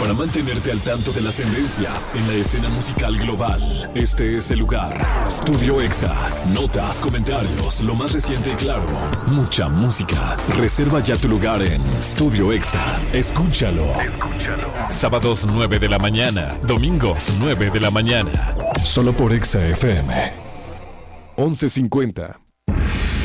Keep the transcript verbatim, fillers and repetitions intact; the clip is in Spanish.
para mantenerte al tanto de las tendencias en la escena musical global. Este es el lugar. Studio Exa. Notas, comentarios, lo más reciente y claro. Mucha música. Reserva ya tu lugar en Studio Exa. Escúchalo. Escúchalo. Sábados nueve de la mañana. Domingos nueve de la mañana. Solo por Exa F M. once cincuenta.